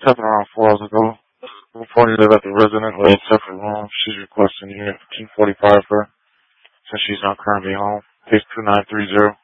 Tapping around 4 hours ago. Reporting live at the resident with a separate room. She's requesting unit 245 for her since she's not currently home. Case 2930.